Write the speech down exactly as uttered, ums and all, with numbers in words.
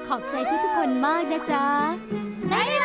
ขอบใจทุกๆคนมากนะจ๊ะไม่ได้